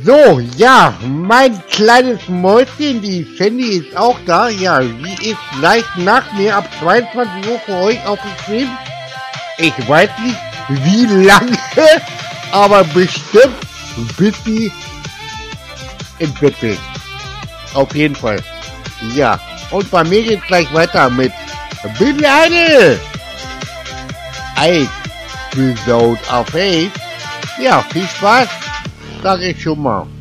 So, ja, mein kleines Mäuschen, die Sandy ist auch da. Ja, sie ist gleich nach mir ab 22 Uhr für euch auf dem Stream. Ich weiß nicht, wie lange, aber bestimmt, bis sie ins Bett will. Auf jeden Fall. Ja, und bei mir geht's gleich weiter mit Bibi eine Episode of 8. Ja, viel Spaß, sage ich schon mal.